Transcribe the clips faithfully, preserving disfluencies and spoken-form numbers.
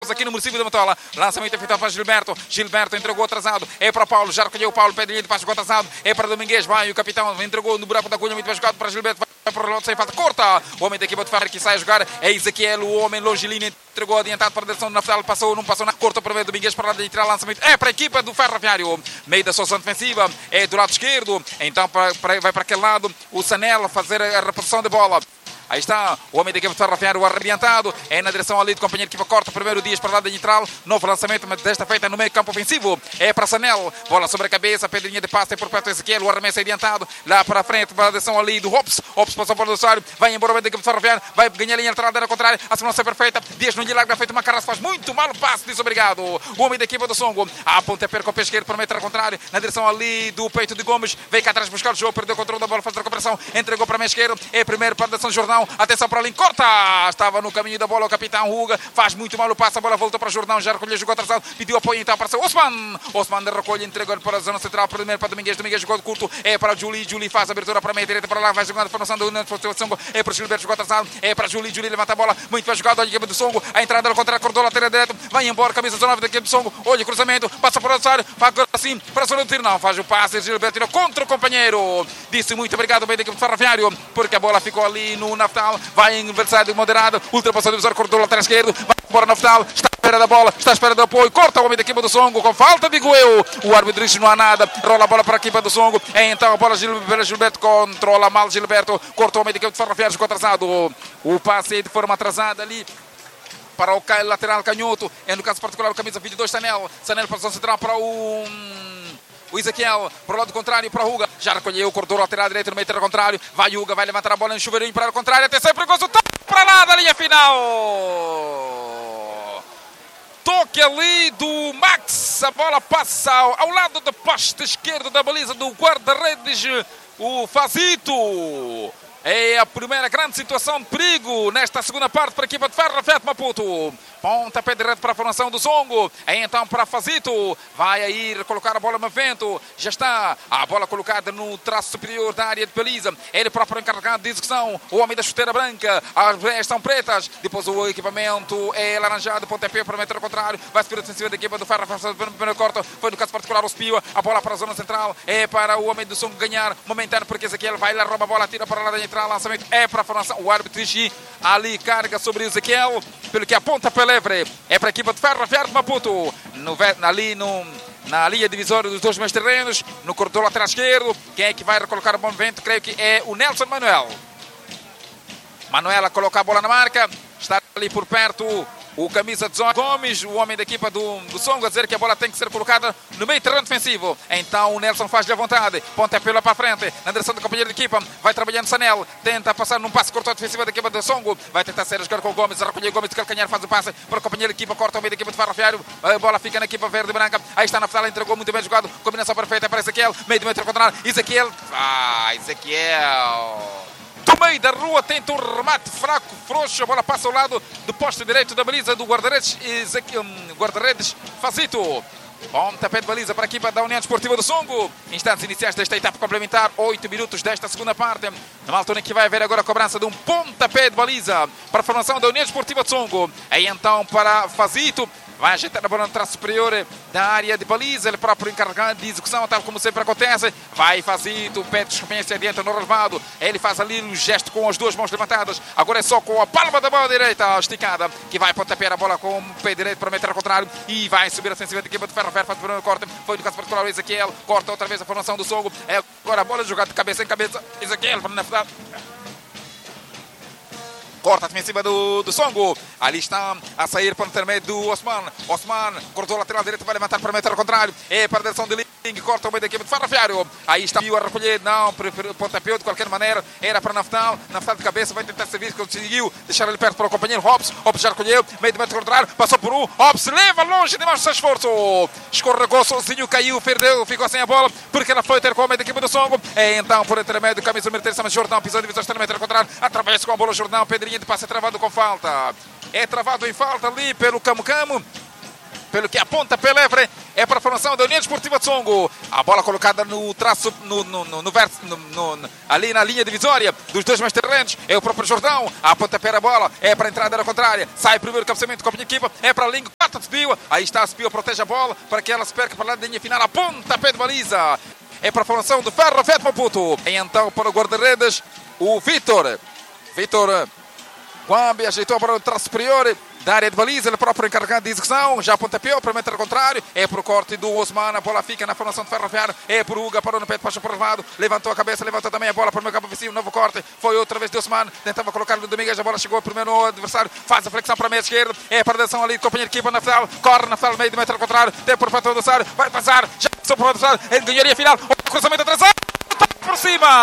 aqui no município de Matola. Lançamento feito para Gilberto. Gilberto entregou atrasado. É para Paulo. Já recolheu o Paulo. Pedrinho de passo atrasado. É para Domingues. Vai o capitão. Entregou no buraco da cunha. Muito bem jogado para Gilberto. Vai para o lado sem falta. Corta. O homem da equipa de Ferro que sai a jogar. É Ezequiel. O homem longilíneo. Entregou adiantado para a direção do Naftal. Passou. Não passou na corta para o Domingues. Para lá de tirar lançamento. É para a equipa do Ferroviário. Meio da solução defensiva. É do lado esquerdo. Então para, para, vai para aquele lado. O Sanel fazer a reposição de bola. Aí está o homem da equipe de Ferroviário arrebientado. É na direção ali do companheiro que corta. Primeiro Dias para lá da Nitral. Novo lançamento, mas desta feita no meio campo ofensivo. É para Sanel. Bola sobre a cabeça. Pedrinha de passe por perto do Ezequiel. O arremesso adiantado. Lá para a frente. Para a direção ali do Hops. Hops passou para o adversário. Vai embora o homem da equipe de Ferroviário. Vai ganhar a linha lateral. Da contrária. A segurança é perfeita. Dias no milagre. Feito uma cara. Faz muito mal o passe. Diz obrigado. O homem da equipe do Songo. A ponta perca o pé esquerdo para o meter ao contrário. Na direção ali do peito de Gomes. Veio cá atrás buscar o jogo. Perdeu o controle da bola. Faz a recuperação. Entregou para a meia esquerda. É primeiro para a direção do Jordão. Atenção para ali. Corta! Estava no caminho da bola o capitão Ruga. Faz muito mal o passe. A bola voltou para o Jordão. Já recolheu, jogou atrasado. Pediu apoio então para o Osman. Osman recolhe, entregou para a zona central. Primeiro para Domingues. Domingues jogou de curto. É para Juli. Juli faz a abertura para a meia direita. Para lá. Vai jogando a formação do União. É para o Gilberto. Jogou atrasado. É para Juli. Juli levanta a bola. Muito bem jogado. Olha a equipe do Songo. A entrada ao contrário. Acordou a lateral direto. Vai embora. Camisa nove da equipe do Songo. Olha o cruzamento. Passa para o adversário. Faz assim. Para a zona do tiro. Não. Faz o passe. Gilberto tirou contra o companheiro. Disse muito obrigado bem da equipe do Ferroviário. Porque a bola ficou ali no Naftal. Vai em adversário moderado. Ultrapassou o adversário, cortou o lateral esquerdo. Vai embora no final. Está à espera da bola. Está à espera do apoio. Corta o homem da equipa do Songo. Com falta, digo eu. O árbitro diz não há nada. Rola a bola para a equipa do Songo. É então a bola Gilberto. Gilberto controla mal. Gilberto corta o homem da equipa do Ferroviário. Ficou atrasado. O passe de forma atrasada ali. Para o lateral canhoto. É no caso particular o camisa vinte e dois, Sanel. Sanel para a central para o... O Ezequiel, para o lado contrário, para o Ruga. Já recolheu, cortou o lateral direito no meio terreno contrário. Vai o Ruga, vai levantar a bola no chuveirinho para o contrário. Atenção, perigoso. Toque para lá da linha final. Toque ali do Max. A bola passa ao, ao lado da poste esquerdo da baliza do guarda-redes, o Fazito. É a primeira grande situação de perigo nesta segunda parte para a equipa de Ferroviário Maputo. Pontapé direto para a formação do Songo. É então para Fazito. Vai aí colocar a bola no vento. Já está a bola colocada no traço superior da área de baliza. Ele próprio encarregado de execução. O homem da chuteira branca. As veias são pretas. Depois o equipamento é laranjado. Pontapé para meter ao contrário. Vai subir a defensiva da equipa do Ferroviário. Primeiro corte. Foi no caso particular o Spio. A bola para a zona central. É para o homem do Songo ganhar momentâneo. Porque Ezequiel vai lá, rouba a bola, tira para lá da lançamento é para a formação. O árbitro Ixi ali carga sobre Ezequiel, pelo que aponta para livre. É para a equipa de Ferroviário de Maputo. No, ali no, na linha divisória dos dois meios terrenos, no corredor lateral esquerdo. Quem é que vai recolocar o bom vento? Creio que é o Nelson Manuel. Manuela coloca a bola na marca. Está ali por perto o camisa dezoito Gomes, o homem da equipa do, do Songo, a dizer que a bola tem que ser colocada no meio terreno defensivo. Então o Nelson faz-lhe a vontade. Pontapé lá para a frente, na direção do companheiro de equipa. Vai trabalhando Sanel, tenta passar num passe corto defensivo da equipa do Songo. Vai tentar ser a jogar com o Gomes, recolher o Gomes de calcanhar, faz o passe para o companheiro de equipa, corta o meio da equipa de Ferroviário. A bola fica na equipa verde e branca. Aí está na final, entregou muito bem jogado. Combinação perfeita para Ezequiel, meio de metro contrário. Ezequiel, ah, Ezequiel. Do meio da rua tenta um remate fraco, frouxo. A bola passa ao lado do poste direito da baliza do guarda-redes guarda-redes Fazito. Pontapé de baliza para a equipa da União Desportiva do Songo. Instantes iniciais desta etapa complementar. oito minutos desta segunda parte. Numa altura em que vai haver agora a cobrança de um pontapé de baliza para a formação da União Desportiva de Songo. Aí então para Fazito. Vai ajeitar a bola no traço superior da área de baliza. Ele próprio encarregado de execução, tal como sempre acontece. Vai Fazito, pede descompência adianta no relevado. Ele faz ali um gesto com as duas mãos levantadas. Agora é só com a palma da mão direita esticada que vai pontapé a bola com o pé direito para meter ao contrário. E vai subir a ofensiva da equipa de Ferroviário. Faz o primeiro corte. Foi do caso particular o Ezequiel. Corta outra vez a formação do Songo. É agora a bola jogada de cabeça em cabeça. Ezequiel para na final. Corta a defensiva do, do Songo. Ali está a sair para o intermédio do Osman. Osman cortou a lateral direita, vai levantar para meter ao contrário. É para a direção de Ling. Corta o meio da equipe de Ferroviário. Aí está a recolher. Não, pontapé de qualquer maneira. Era para Naftal. Naftal de cabeça vai tentar servir. Conseguiu deixar ele perto para o companheiro Hobbs. Hobbs já recolheu. Meio de metro contrário. Passou por um. Hobbs leva longe demais o seu esforço. Escorregou sozinho. Caiu. Perdeu. Ficou sem a bola. Porque ela foi ter com o meio da equipe do Songo. É então por intermédio do camisa número três. Jordão pisou de visão extrema. Meter ao contrário. Através com a bola Jordão. Pedrinha de passe travado com falta. É travado em falta ali pelo Camo Camo. pelo que aponta pela Evre, é para a formação da União Desportiva de Songo. A bola colocada no traço, no, no, no, no verso, no, no, ali na linha divisória dos dois mais terrenos, é o próprio Jordão, a pontapé a bola, é para a entrada da contrária, sai primeiro o cabeceamento com a minha equipa, é para a língua, quatro de Spiwa, aí está a Spiwa, protege a bola, para que ela se perca para lá da linha final, a pontapé de baliza, é para a formação do Ferroviário de Maputo, e então para o guarda-redes, o Vitor, Vitor Guambi ajeitou para o traço superior da área de baliza, ele próprio encarregado de execução, já pontapeou para o metro contrário, é para o corte do Osman, a bola fica na formação do Ferroviário, é para o Uga, parou no pé de paixão para o levado, levantou a cabeça, levantou também a bola para o meu campo ofensivo, novo corte, foi outra vez de Osman, tentava colocar no Domingues, a bola chegou primeiro no adversário, faz a flexão para a meia esquerda, é para a direção ali de companheiro de equipa na final, corre na final, meio do metro contrário, tem por parte do adversário, vai passar, já passou para o adversário, ele ganharia final, o cruzamento atrasado, por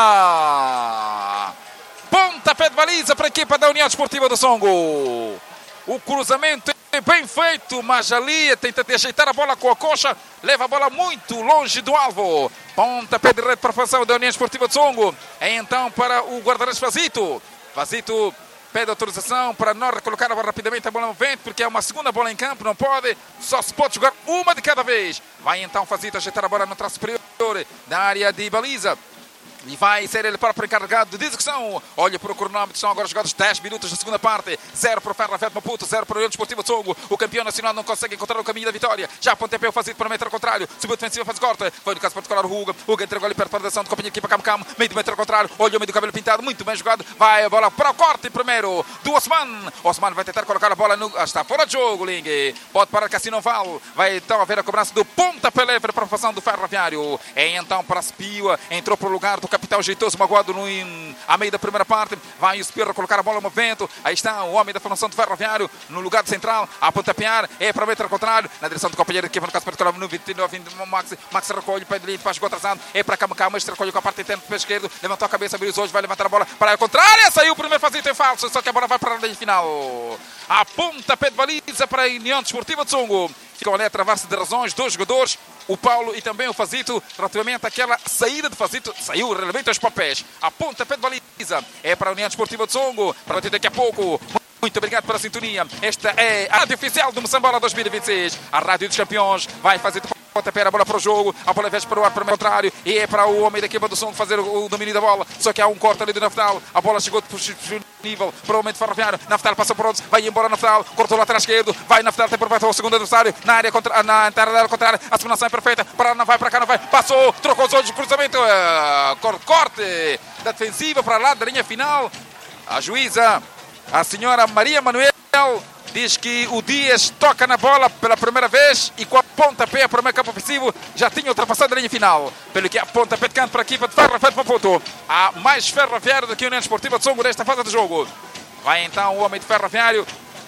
cima! Pontapé de baliza para a equipa da União Desportiva do Songo. O cruzamento é bem feito, mas ali tenta de ajeitar a bola com a coxa, leva a bola muito longe do alvo. Pontapé de rede para a formação da União Desportiva do Songo. É então para o guarda-redes Fazito. Fazito pede autorização para não recolocar a bola rapidamente a bola no vento, porque é uma segunda bola em campo, não pode, só se pode jogar uma de cada vez. Vai então Fazito ajeitar a bola no traço superior da área de baliza. E vai ser ele próprio encarregado de execução. Olha para o cronómetro, são agora jogados dez minutos da segunda parte. Zero para o Ferroviário de Maputo, zero para o União Desportiva de Songo. O campeão nacional não consegue encontrar o caminho da vitória. Já pontapé o Fazito para o metro contrário. Subiu defensiva, faz corte. Foi no caso particular o Hugo. Hugo entregou ali perto para a direção de companhia de equipa Camo Camo. Meio do metro contrário. Olha o meio do cabelo pintado. Muito bem jogado. Vai a bola para o corte primeiro do Osman. Osman vai tentar colocar a bola no... Ah, está fora de jogo, Ling. Pode parar que assim não vale. Vai então haver a cobrança do pontapé livre para a formação do Ferroviário. É então para a Spiwa. Entrou para o lugar do capitão jeitoso Maguado no, in, a meio da primeira parte. Vai o Spirra colocar a bola no movimento. Aí está o homem da formação do Ferroviário no lugar de central, a pontapear. É para o metro contrário, na direção do companheiro de equipa, no caso particular, no vinte e nove, Max, Max recolhe, pede ali, faz gol atrasado. É para Camo Camo, este recolhe com a parte interna do pé esquerdo, levantou a cabeça, abriu os olhos, vai levantar a bola para a contrária. Saiu o primeiro Fazito em falso, só que a bola vai para a linha final. A pontapé de baliza para a União Desportiva de Songo. Ficam ali a travar-se de razões, dois jogadores, o Paulo e também o Fazito, relativamente àquela saída de Fazito, saiu realmente aos papéis. A pontapé de baliza é para a União Desportiva de Songo, para bater daqui a pouco. Muito obrigado pela sintonia. Esta é a rádio oficial do Moçambola dois mil e vinte e seis, a rádio dos campeões. Vai fazer pontapé a bola para o jogo, a bola veste para o ar para o contrário e é para o homem da equipa do Songo fazer o domínio da bola, só que há um corte ali do Naftal, a bola chegou de nível para o homem de Ferroviário, Naftal passou por onde, vai embora Naftal, cortou lá atrás esquerdo, vai Naftal, tem por baixo o segundo adversário, na área contra, na área contrária, a simulação é perfeita, para não vai para cá, não vai, passou, trocou os olhos, cruzamento, uh, corte da defensiva para lá da linha final, a juíza, a senhora Maria Manuel, diz que o Dias toca na bola pela primeira vez e com a pontapé para o meio campo ofensivo já tinha ultrapassado a linha final. Pelo que a pontapé de canto para a equipa de Ferroviário de Maputo. Há mais Ferroviário do que a União Desportiva de Songo nesta fase do jogo. Vai então o homem de Ferroviário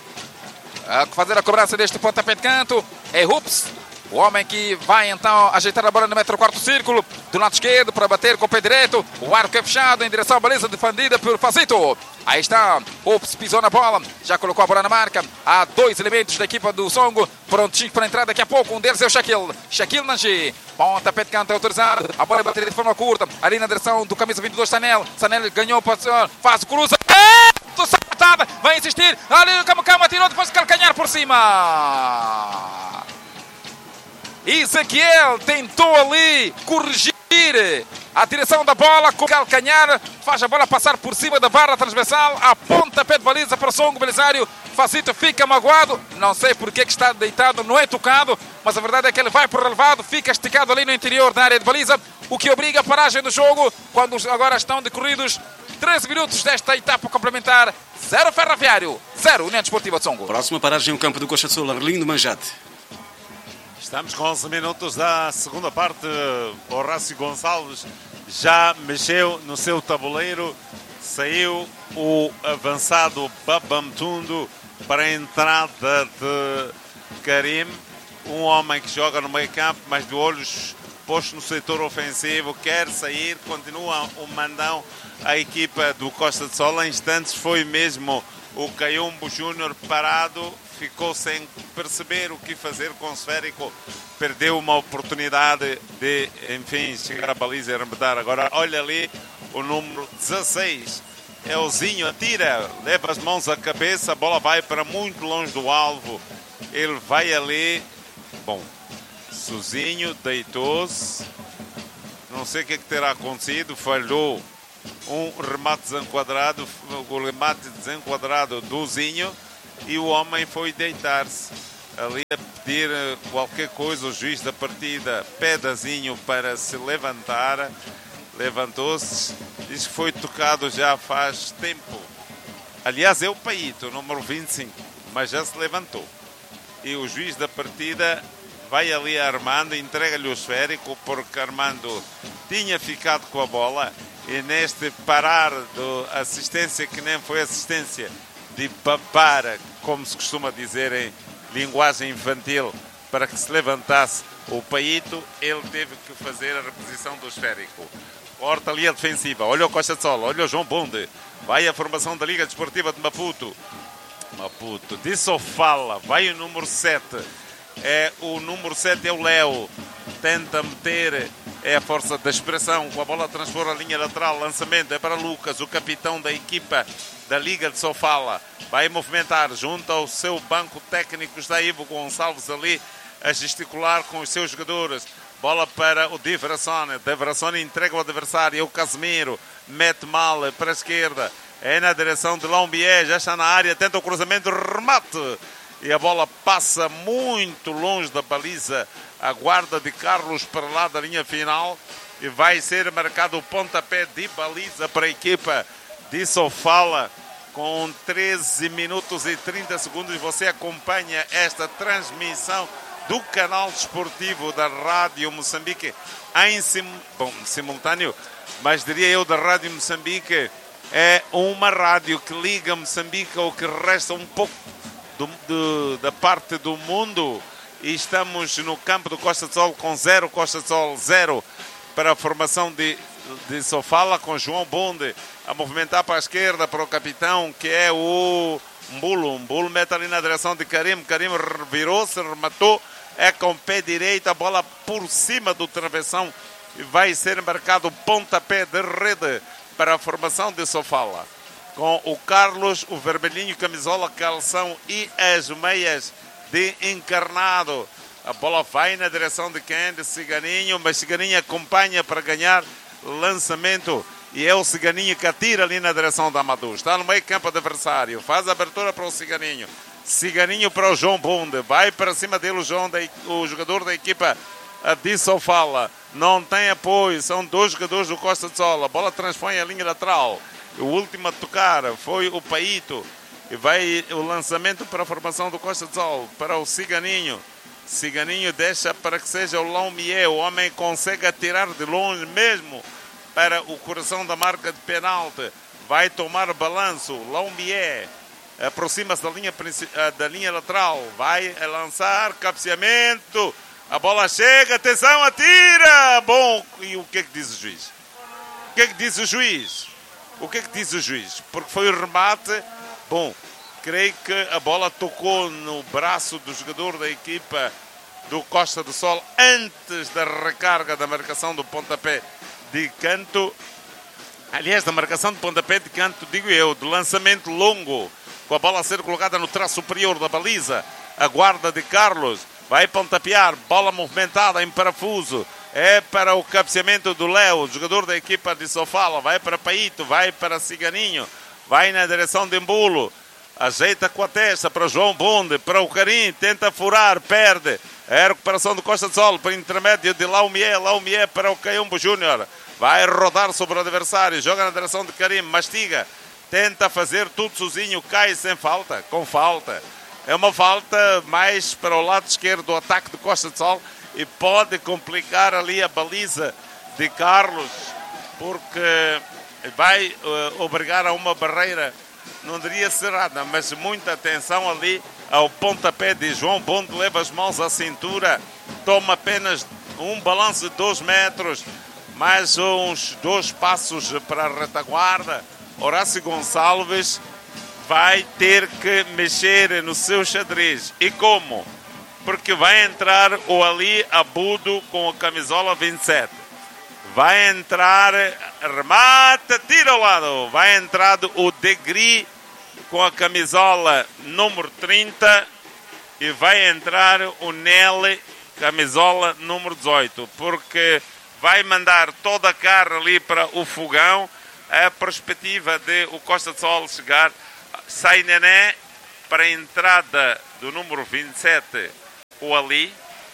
a fazer a cobrança deste pontapé de canto. É Rups, o homem que vai então ajeitar a bola no metro quarto círculo do lado esquerdo para bater com o pé direito. O arco é fechado em direção à baliza defendida por Fazito. Aí está, Ops pisou na bola, já colocou a bola na marca. Há dois elementos da equipa do Songo prontinhos para entrar daqui a pouco. Um deles é o Shaquille, Shaquille Nanji. Pontapé de canto autorizado, a bola é batida de forma curta, ali na direção do camisa vinte e dois, Sanel. Sanel ganhou, faz o cruza. É, vai insistir, ali o Camo Camo atirou depois de calcanhar por cima. Ezequiel tentou ali corrigir a direção da bola com o calcanhar, faz a bola passar por cima da barra transversal, a pontapé de baliza para o Songo Belisário. Fazito fica magoado, não sei porque que está deitado, não é tocado, mas a verdade é que ele vai por relevado, fica esticado ali no interior da área de baliza, o que obriga a paragem do jogo, quando agora estão decorridos treze minutos desta etapa complementar. Zero Ferroviário, zero União Desportiva de Songo. Próxima paragem, o campo do Coxa Sul, Arlindo Manjate. Estamos com onze minutos da segunda parte. O Horácio Gonçalves já mexeu no seu tabuleiro. Saiu o avançado Babamtundo para a entrada de Karim. Um homem que joga no meio campo, mas de olhos postos no setor ofensivo. Quer sair, continua o mandão a equipa do Costa de Sol. Em instantes foi mesmo o Caiumbo Júnior parado. Ficou sem perceber o que fazer com o esférico, perdeu uma oportunidade de, enfim, chegar à baliza e arrematar. Agora, olha ali o número dezasseis, Elzinho atira, leva as mãos à cabeça, a bola vai para muito longe do alvo, ele vai ali Bom, Suzinho deitou-se. Não sei o que, é que terá acontecido. Falhou um remate desenquadrado. O remate desenquadrado do Zinho. E o homem foi deitar-se. Ali a pedir qualquer coisa. O juiz da partida pede a Zinho para se levantar. Levantou-se. Diz que foi tocado já faz tempo. Aliás, é o Paito, número vinte e cinco. Mas já se levantou. E o juiz da partida vai ali a Armando, entrega-lhe o esférico, porque Armando tinha ficado com a bola. E neste parar de assistência, que nem foi assistência, de babar, como se costuma dizer em linguagem infantil, para que se levantasse o Paito, ele teve que fazer a reposição do esférico. Corta ali a defensiva. Olha o Costa de Sol, olha o João Bonde. Vai a formação da Liga Desportiva de Maputo. Maputo, de Sofala, vai o número sete. É, o número sete é o Léo. Tenta meter, é a força da expressão. Com a bola transforma a linha lateral. Lançamento é para Lucas, o capitão da equipa da Liga de Sofala. Vai movimentar junto ao seu banco técnico. Está Ivo Gonçalves ali a gesticular com os seus jogadores. Bola para o Di Verassone. Di Verassone entrega ao adversário. É o Casemiro. Mete mal para a esquerda. É na direção de Lombié. Já está na área. Tenta o cruzamento. Remate. E a bola passa muito longe da baliza. A guarda de Carlos para lá da linha final. E vai ser marcado o pontapé de baliza para a equipa de Sofala. Com treze minutos e trinta segundos. Você acompanha esta transmissão do canal desportivo da Rádio Moçambique em sim, bom, simultâneo, mas diria eu da Rádio Moçambique. É uma rádio que liga Moçambique ao que resta um pouco do, do, da parte do mundo. E estamos no campo do Costa de Sol com zero, Costa de Sol zero para a formação de, de Sofala, com João Bonde a movimentar para a esquerda para o capitão, que é o Mbulo. Mbulo mete ali na direção de Karim. Karim virou-se, rematou. É com o pé direito, a bola por cima do travessão. E vai ser marcado pontapé de rede para a formação de Sofala. Com o Carlos, o vermelhinho, camisola, calção e as meias de encarnado. A bola vai na direção de quem? De Ciganinho, mas Ciganinho acompanha para ganhar lançamento. E é o Ciganinho que atira ali na direção da Amadou. Está no meio campo adversário. Faz a abertura para o Ciganinho. Ciganinho para o João Bonde. Vai para cima dele o, João da, o jogador da equipa de Sofala. Não tem apoio. São dois jogadores do Costa de Sol. A bola transpõe a linha lateral. O último a tocar foi o Paito. E vai o lançamento para a formação do Costa de Sol. Para o Ciganinho. Ciganinho deixa para que seja o Lombié. O homem consegue atirar de longe mesmo para o coração da marca de penalti. Vai tomar balanço. Lombié aproxima-se da linha, da linha lateral. Vai lançar. Cabeceamento. A bola chega. Atenção, atira. Bom, e o que é que diz o juiz? O que é que diz o juiz? O que é que diz o juiz? Porque foi o remate. Bom, creio que a bola tocou no braço do jogador da equipa do Costa do Sol antes da recarga da marcação do pontapé de canto. Aliás, da marcação de pontapé de canto, digo eu, do lançamento longo, com a bola a ser colocada no traço superior da baliza. A guarda de Carlos vai pontapear, bola movimentada em parafuso. É para o cabeceamento do Léo, jogador da equipa de Sofala. Vai para Paito, vai para Ciganinho, vai na direção de Mbulo. Ajeita com a testa para João Bonde, para o Karim, tenta furar, perde. É a recuperação do Costa de Sol para intermédio de Laumier, Laumier para o Caiumbo Júnior. Vai rodar sobre o adversário, joga na direção de Karim, mastiga, tenta fazer tudo sozinho, cai sem falta, com falta. É uma falta mais para o lado esquerdo do ataque do Costa de Sol e pode complicar ali a baliza de Carlos, porque vai uh, obrigar a uma barreira, não diria cerrada, mas muita atenção ali ao pontapé de João Bonde. Leva as mãos à cintura, toma apenas um balanço de dois metros, mais uns dois passos para a retaguarda. Horácio Gonçalves vai ter que mexer no seu xadrez. E como? Porque vai entrar o Ali Abudo com a camisola vinte e sete. Vai entrar, remata, tira ao lado. Vai entrar o Degri com a camisola número trinta. E vai entrar o Nelly camisola número dezoito, porque vai mandar toda a carne ali para o fogão. A perspectiva de o Costa do Sol chegar. Sai Nené para a entrada do número vinte e sete, o Ali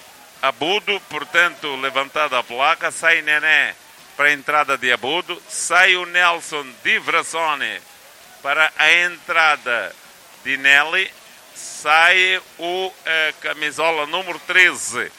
Abudo, portanto levantada a placa. Sai Nené para a entrada de Abudo. Sai o Nelson Di Vrassone para a entrada de Nelly. Sai o a camisola número treze,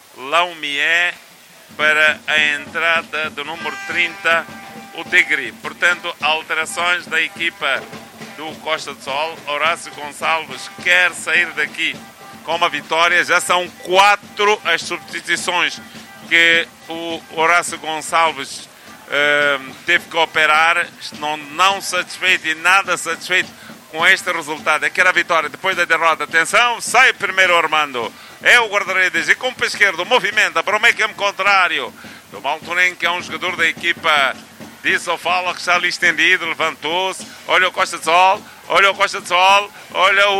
Laumié, para a entrada do número trinta, o Tigre. Portanto, alterações da equipa do Costa do Sol. Horácio Gonçalves quer sair daqui com uma vitória. Já são quatro as substituições que o Horácio Gonçalves uh, teve que operar. Não, não satisfeito e nada satisfeito com este resultado. É que era a vitória depois da derrota. Atenção, sai primeiro Armando. É o guarda-redes e com o pé esquerdo movimenta para o meio campo contrário do Maltonen, que é um jogador da equipa de Sofala, que está ali estendido, levantou-se. Olha o Costa do Sol, olha o Costa do Sol, olha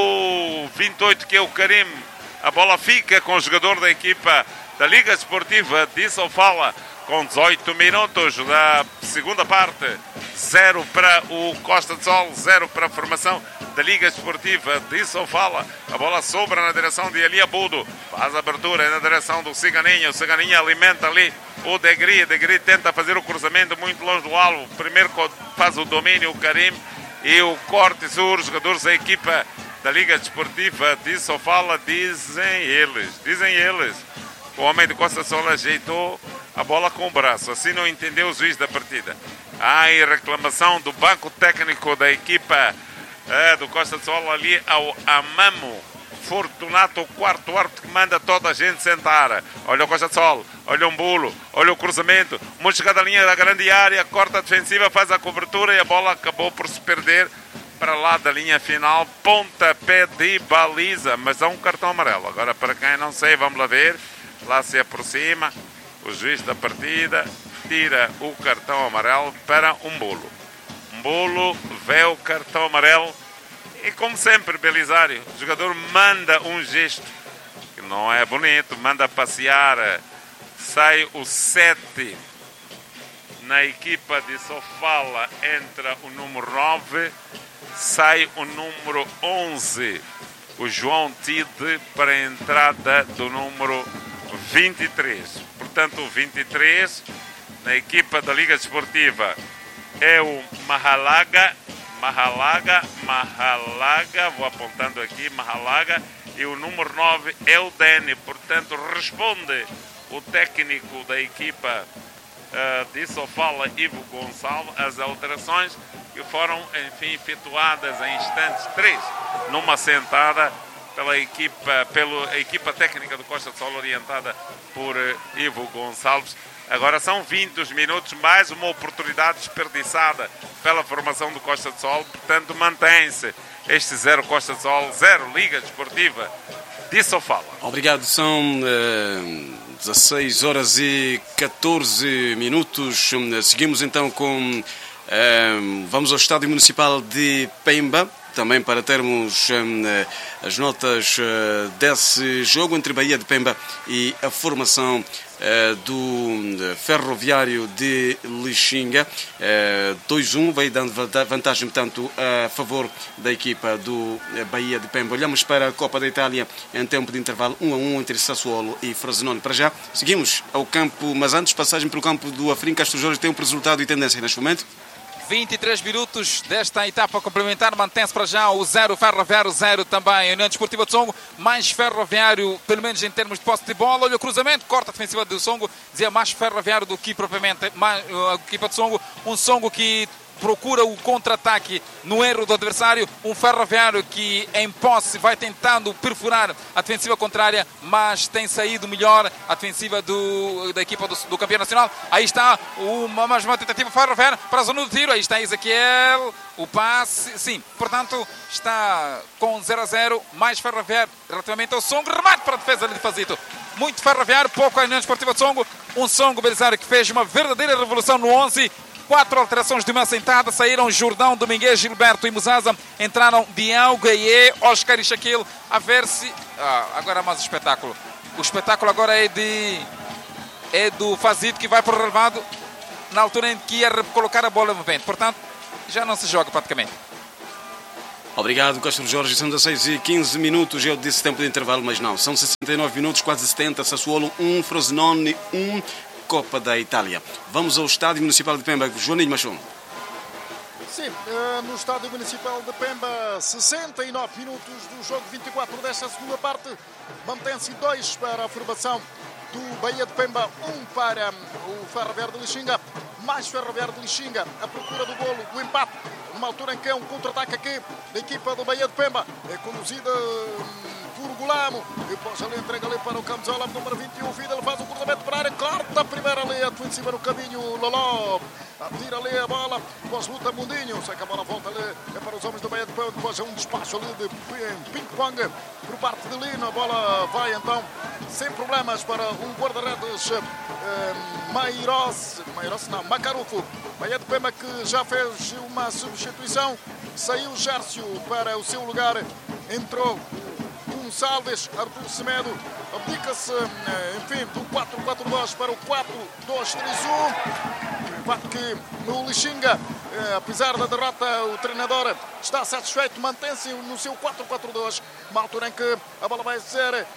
o vinte e oito, que é o Karim. A bola fica com o jogador da equipa da Liga Esportiva de Sofala, com dezoito minutos da segunda parte. Zero para o Costa do Sol, zero para a formação da Liga Esportiva de Sofala. A bola sobra na direção de Ali Abudo. Faz a abertura na direção do Ciganinha. O Ciganinha alimenta ali o Degri. O Degri tenta fazer o cruzamento muito longe do alvo. Primeiro faz o domínio o Karim. E o corte sur, jogadores da equipa da Liga Desportiva de Sofala, dizem eles, dizem eles. O homem de Costa do Sol ajeitou a bola com o braço. Assim não entendeu o juiz da partida. Há aí reclamação do banco técnico da equipa é, do Costa do Sol ali ao Amamo Fortunato, o quarto árbitro, que manda toda a gente sentar. Olha o Costa do Sol, olha o Mbulo, olha o cruzamento, muito chegada à linha da grande área, corta a defensiva, faz a cobertura e a bola acabou por se perder para lá da linha final. Pontapé de baliza, mas há um cartão amarelo. Agora, para quem não sei, vamos lá ver. Lá se aproxima o juiz da partida, tira o cartão amarelo para um Mbulo. Mbulo vê o cartão amarelo e, como sempre, Belisário, o jogador manda um gesto que não é bonito, manda passear. Sai o sete na equipa de Sofala, entra o número nove, sai o número onze, o João Tide, para a entrada do número vinte e três. Portanto, o vinte e três na equipa da Liga Desportiva é o Mahalaga, Mahalaga, Mahalaga, vou apontando aqui, Mahalaga, e o número nove é o Dene. Portanto, responde o técnico da equipa uh, de Sofala, Ivo Gonçalves, as alterações que foram, enfim, efetuadas em instantes, três, numa sentada pela equipa, pela equipa técnica do Costa do Sol, orientada por uh, Ivo Gonçalves. Agora são vinte os minutos, mais uma oportunidade desperdiçada pela formação do Costa do Sol. Portanto, mantém-se este zero Costa do Sol, zero Liga Desportiva de Sofala. Obrigado, são uh, dezasseis horas e catorze minutos. Seguimos então com... Uh, vamos ao Estádio Municipal de Pemba, também para termos um, as notas uh, desse jogo entre Bahia de Pemba e a formação uh, do Ferroviário de Lixinga. Uh, dois a um, vai dando vantagem, portanto, a favor da equipa do Bahia de Pemba. Olhamos para a Copa da Itália em tempo de intervalo, um a um entre Sassuolo e Frosinone. Para já, seguimos ao campo, mas antes, passagem pelo campo do Afrim. Castro Jorge tem um resultado e tendência neste momento. vinte e três minutos desta etapa complementar, mantém-se para já o zero, Ferroviário zero também. União Desportiva de Songo, mais Ferroviário, pelo menos em termos de posse de bola. Olha o cruzamento, corta a defensiva do Songo, dizia mais Ferroviário do que propriamente mais, a equipa de Songo. Um Songo que procura o contra-ataque no erro do adversário, um Ferroviário que em posse vai tentando perfurar a defensiva contrária, mas tem saído melhor a defensiva do, da equipa do, do campeão nacional. Aí está uma, mais uma tentativa Ferroviário para a zona do tiro, aí está Ezequiel, o passe, sim, portanto está com zero a zero, mais Ferroviário relativamente ao Songo, remate para a defesa de Fazito. Muito Ferroviário, pouco a União Desportiva de Songo, um Songo Belisário que fez uma verdadeira revolução no onze. quatro alterações de uma sentada. Saíram Jordão, Domingues, Gilberto e Muzaza. Entraram Dião, Gaie, Oscar e Shaquille. A ver se... Ah, agora mais o espetáculo. O espetáculo agora é de... É do Fazito, que vai para o relevado na altura em que ia colocar a bola no vento. Portanto, já não se joga praticamente. Obrigado, Castro Jorge. São dezesseis e quinze minutos. Eu disse tempo de intervalo, mas não. São sessenta e nove minutos, quase setenta. Sassuolo um, Frosinone um, Copa da Itália. Vamos ao Estádio Municipal de Pemba. Joaninho Machon. Sim, no Estádio Municipal de Pemba, sessenta e nove minutos do jogo vinte e quatro desta segunda parte. Mantém-se dois para a formação do Bahia de Pemba, um para o Ferroviário de Lixinga, mais Ferroviário de Lixinga à procura do golo, do empate, numa altura em que é um contra-ataque aqui da equipa do Bahia de Pemba, é conduzida por Gulamo, e depois ali entrega ali para o camisola número vinte e um, Fidel faz um cruzamento para a área, corta a primeira linha, em cima no caminho, Loló, atira ali a bola, depois luta Mundinho, sei que a bola volta ali, é para os homens do Bahia de Pemba, depois é um despacho ali de ping-pong por parte de Lino, a bola vai então sem problemas para o guarda-redes eh, Mairos, Mairos não, Macarufo, Bahia de Pemba que já fez uma substituição, saiu Gércio para o seu lugar, entrou Gonçalves, Artur Semedo, abdica-se, enfim, do quatro quatro dois para o quatro dois três um. Enquanto que no Lixinga, apesar da derrota, o treinador está satisfeito, mantém-se no seu quatro quatro dois, uma altura em que a bola vai ser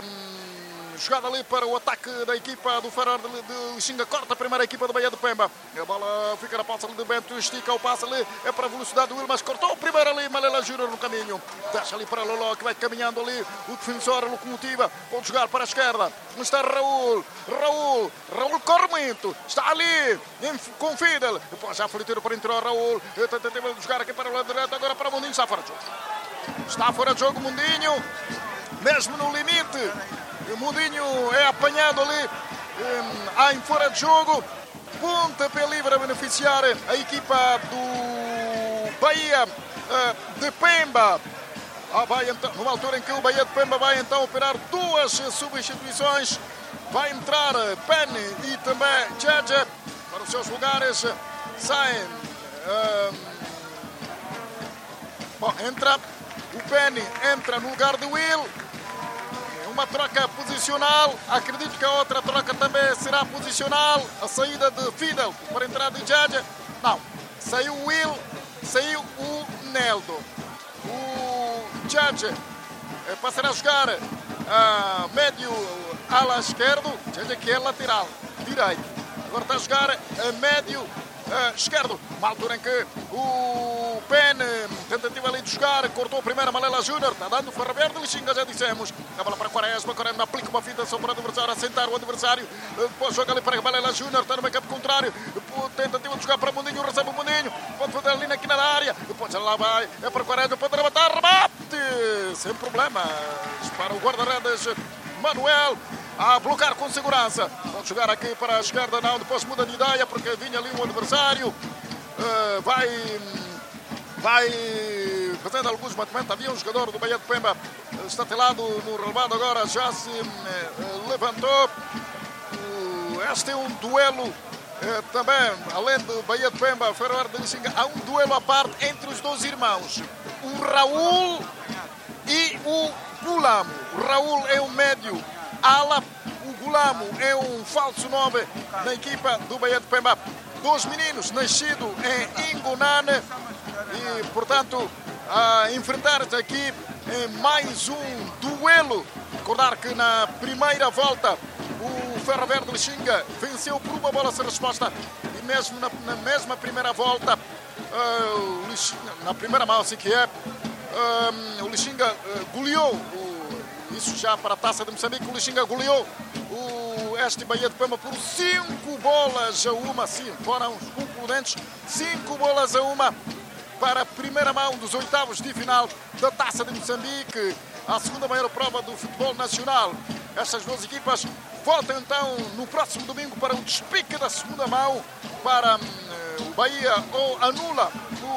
um, jogada ali para o ataque da equipa do Ferrar de, de Lixinga, corta a primeira equipa do Bahia de Pemba, a bola fica na posse ali de Bento, estica o passe ali, é para a velocidade do Wilmas, cortou o primeiro ali, Malela Júnior no caminho, deixa ali para Loló, que vai caminhando ali, o defensor, a locomotiva, pode jogar para a esquerda, está Raul, Raul, Raul corre muito, está ali, com Fidel, depois já foi tiro para interior, Raul, tentativa de jogar aqui para o lado direito, agora para o Mundinho, está fora de jogo, está fora de jogo Mundinho, mesmo no limite, o Mundinho é apanhado ali um, em fora de jogo, pontapé livre a beneficiar a equipa do Bahia uh, de Pemba. Ah, vai, então, numa altura em que o Bahia de Pemba vai então operar duas substituições, vai entrar Penny e também Djedje para os seus lugares, saem um, bom, entra o Penny, entra no lugar do Will, uma troca posicional, acredito que a outra troca também será posicional, a saída de Fidel para a entrada de Djedje, não, saiu o Will, saiu o Neldo, o Djedje passará a jogar a médio ala esquerdo, Djedje que é lateral direito, agora está a jogar a médio Uh, esquerdo, uma altura em que o Pen, tentativa ali de jogar, cortou a primeira, Malela Júnior, está dando o Ferroviário de Lixinga, já dissemos, a bola para Quaresma, Quaresma aplica uma fita sobre o adversário, a sentar o adversário, uh, depois joga ali para Malela Júnior, está no meio campo contrário, uh, tentativa de jogar para o Mundinho, recebe o Mundinho, pode fazer a linha aqui na área, depois lá vai, é para Quaresma, pode rematar, remate, sem problemas, para o guarda-redes Manuel, a bloquear com segurança, pode jogar aqui para a esquerda, não, depois muda de ideia porque vinha ali um adversário, uh, vai vai fazendo alguns batimentos, havia um jogador do Bahia de Pemba estatelado no relevado, agora já se uh, levantou, uh, este é um duelo uh, também, além do Bahia de Pemba, Ferroviário de Lixinga, há um duelo à parte entre os dois irmãos, o Raul e o Gulamo. O Raul é um médio ala, o Gulamo é um falso nove na equipa do Bahia de Pemba. Dois meninos nascidos em Ingonane e, portanto, a enfrentar-se aqui em mais um duelo. Recordar que na primeira volta o Ferroviário de Lixinga venceu por uma bola sem resposta e mesmo na, na mesma primeira volta, uh, Lixinga, na primeira mão assim que é, uh, o Lixinga uh, goleou o isso já para a Taça de Moçambique, o Lixinga goleou o este Bahia de Pemba por cinco bolas a uma, sim, foram os concludentes, cinco bolas a uma para a primeira mão dos oitavos de final da Taça de Moçambique, a segunda maior prova do futebol nacional. Estas duas equipas voltam então no próximo domingo para o despique da segunda mão, para um, o Bahia ou anula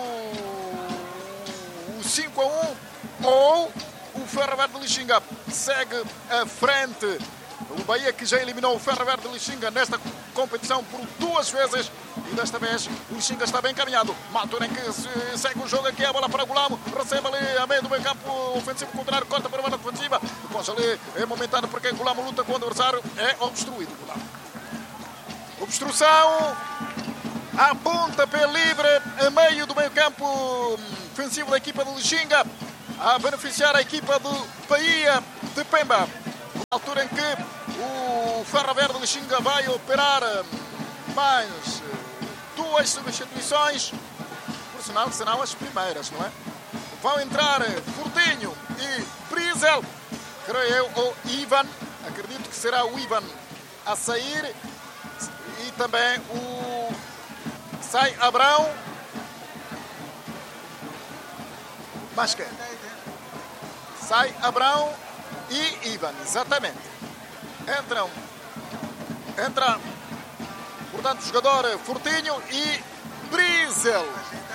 o, o cinco a um ou o Ferroviário de Lixinga segue à frente O Bahia que já eliminou o Ferro Verde de Lixinga nesta competição por duas vezes. E desta vez o Lixinga está bem encaminhado. Maltura em que se segue o jogo aqui. A bola para Gulamo. Recebe ali a meio do meio campo ofensivo contrário. Corta para a bola defensiva. Depois ali é momentâneo porque Gulamo luta com o adversário. É obstruído. Gulamo. Obstrução. A pontapé livre a meio do meio campo defensivo da equipa de Lixinga. A beneficiar a equipa do Bahia de Pemba. Na altura em que o Ferro Verde de Lixinga vai operar mais duas substituições, por sinal que serão as primeiras, não é? Vão entrar Fortinho e Brizel, creio eu, ou Ivan, acredito que será o Ivan a sair, e também o sai Abrão, mas quem? Sai Abrão e Ivan, exatamente. Entram, entra, portanto, o jogador Fortinho e Brizel.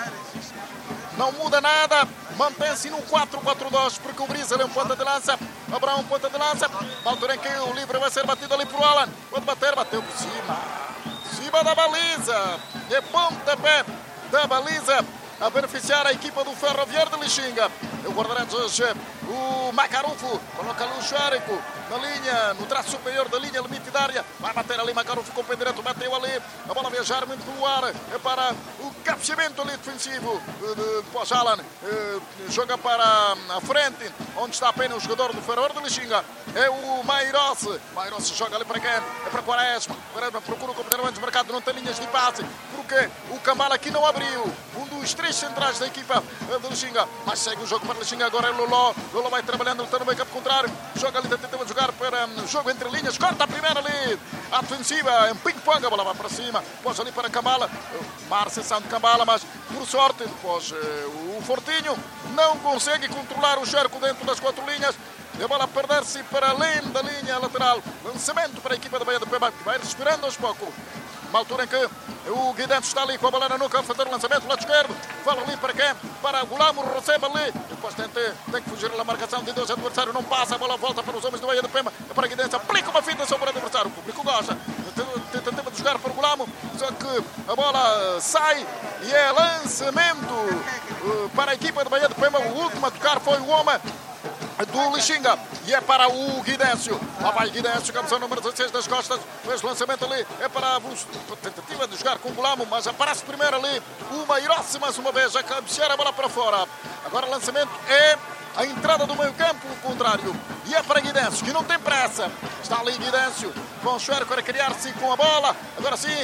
Não muda nada, mantém-se no quatro quatro dois, porque o Brizel é um ponta de lança, Abrão um ponta de lança. Na altura em que o livre vai ser batido ali por Alan. Pode bater, bateu por cima. Cima da baliza. É pontapé da baliza a beneficiar a equipa do Ferroviário de Lixinga. O guarda-redes, o Macarufo, coloca ali o Xérico na linha, no traço superior da linha limite da área. Vai bater ali Macarufo com o pé direto, bateu ali. A bola viajar muito pelo ar, é para o cabeceamento ali defensivo. Depois Alan joga para a frente, onde está apenas o jogador do Ferroviário de Lixinga. É o Mairosse. Mairosse joga ali para quem? É para Quaresma. Quaresma procura o completamente desmarcado, não tem linhas de passe, porque o Cambala aqui não abriu. Um dos três centrais da equipa de Lixinga. Mas segue o jogo para Lixinga. Agora é Loló. Loló vai trabalhando, está no meio campo contrário. Joga ali, tentando jogar para o um, jogo entre linhas. Corta a primeira ali. A defensiva, em ping-pong. A bola vai para cima. Depois ali para Cambala. Má recepção de Cambala, mas por sorte, depois uh, o Fortinho não consegue controlar o cerco dentro das quatro linhas. E a bola a perder-se para além da linha lateral. Lançamento para a equipa da Bahia de Pemba, que vai respirando aos poucos. Uma altura em que o Guidente está ali com a bola na nuca a fazer o lançamento, lado esquerdo. Fala ali para quem? Para Gulamo, recebe ali. Depois tem, tem que fugir na marcação de dois adversários, não passa, a bola volta para os homens do Bahia de Pemba. É para Guidente, aplica uma fita sobre o adversário. O público gosta. Tentativa de jogar para o Gulamo, só que a bola sai e é lançamento para a equipa do Bahia de Pemba. O último a tocar foi o homem do Lixinga, e é para o Guidêncio. Lá vai Guidêncio, campeão número dezesseis das costas. Fez o lançamento ali, é para a tentativa de jogar com o Gulamo, mas aparece primeiro ali o Mairosse mais uma vez a cabecear a bola para fora. Agora o lançamento é a entrada do meio campo contrário, e é para Guidêncio, que não tem pressa. Está ali Guidêncio com o Xérico para criar-se com a bola. Agora sim,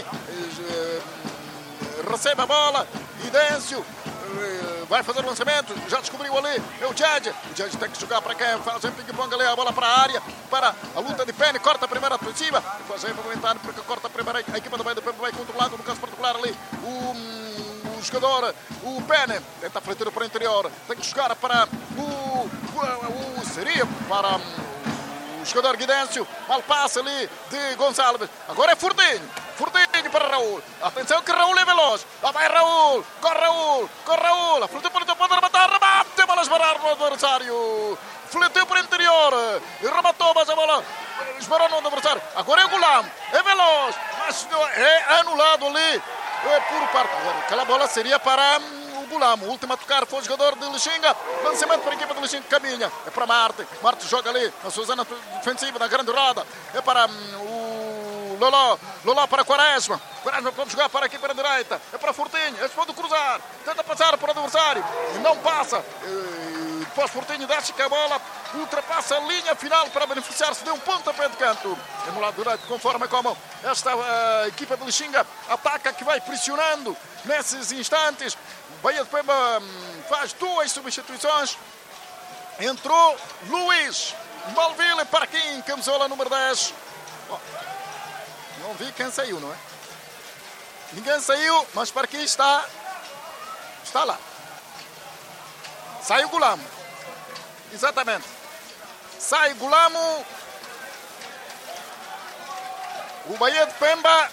recebe a bola Guidêncio, vai fazer o lançamento, já descobriu ali, é o Judge. O Judge tem que jogar para quem? Faz um ping-pong ali, a bola para a área, para a luta de Penny, corta a primeira defensiva, depois é momentâneo porque corta a primeira, a equipa do Bahia de Pemba vai controlando, no caso particular ali, o, o jogador, o Penny, tenta a fletura para o interior, tem que jogar para o, o, o seria para o jogador Guidêncio, mal passa ali de Gonçalves, agora é Fortinho. Fortinho para Raul. Atenção que Raul é veloz. Lá vai Raul. Corre Raul. Corre Raul. A Fletiu para o pode rematar. Remate. A bola esbarar no adversário. Fletiu para o interior. E rematou, mas a bola esbarou no adversário. Agora é o Gulamo. É veloz. Mas é anulado ali. É por parte. Aquela bola seria para o Gulamo. O último a tocar foi o jogador de Lixinga. Lançamento para a equipa de Lixinga. Caminha. É para Marte. Marte joga ali na sua zona defensiva, na grande roda. É para o Loló, Loló para Quaresma. Quaresma pode jogar para aqui para a direita. É para Fortinho, é pode cruzar. Tenta passar para o adversário. E não passa. E depois Fortinho desce que a bola ultrapassa a linha final para beneficiar-se de um pontapé de canto. É no lado direito, conforme como esta uh, equipa de Lixinga ataca, que vai pressionando nesses instantes. O Bahia de Pemba um, faz duas substituições. Entrou Luís Malville para quem camisola número dez. Oh. Não vi quem saiu, não é? Ninguém saiu, mas para quem está, está lá. Sai o Gulamo. Exatamente. Sai o Gulamo. O Bahia de Pemba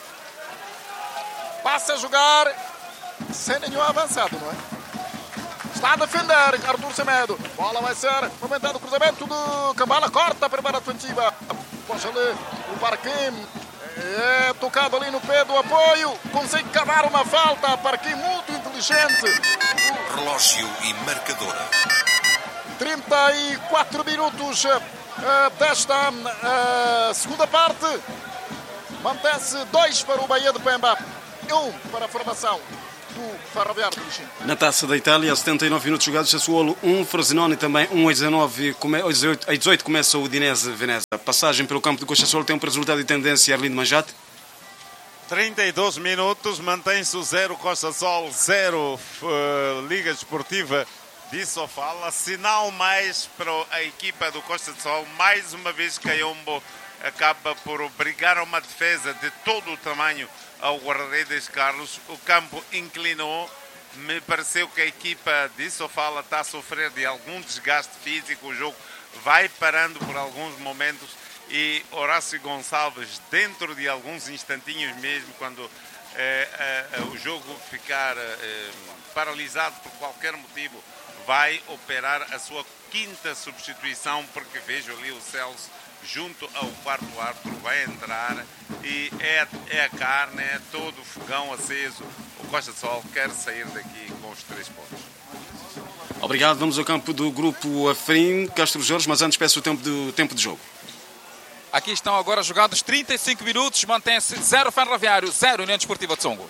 passa a jogar sem nenhum avançado, não é? Está a defender Artur Semedo. Bola vai ser movimentado, cruzamento de Cambala, corta a primeira defensiva. Puxa ali o Parquim. É tocado ali no pé do apoio. Consegue cavar uma falta. Parquim muito inteligente. Relógio e marcadora. trinta e quatro minutos uh, desta uh, segunda parte. Mantém-se dois para o Bahia de Pemba. Um para a formação do Ferroviário do Chile. Na Taça da Itália, a setenta e nove minutos jogados, Sassuolo um, Frosinone também um, a dezenove, a dezoito começa o Udinese Veneza. Passagem pelo campo do Sassuolo tem um resultado e tendência, Arlindo Manjate. trinta e dois minutos, mantém-se o zero Costa Sol, zero uh, Liga Desportiva de Sofala. Sinal mais para a equipa do Costa do Sol, mais uma vez Caiombo acaba por obrigar a uma defesa de todo o tamanho ao guarda-redes Carlos. O campo inclinou. Me pareceu que a equipa de Sofala está a sofrer de algum desgaste físico. O jogo vai parando por alguns momentos e Horácio Gonçalves, dentro de alguns instantinhos mesmo, quando eh, eh, o jogo ficar eh, paralisado por qualquer motivo, vai operar a sua quinta substituição, porque vejo ali o Celso junto ao quarto árbitro, vai entrar e é, é a carne, é todo o fogão aceso. O Costa do Sol quer sair daqui com os três pontos. Obrigado, vamos ao campo do grupo Afrim, Castro Jorge, mas antes peço o tempo de, tempo de jogo. Aqui estão agora jogados trinta e cinco minutos, mantém-se zero Ferroviário, zero União Desportiva de Songo.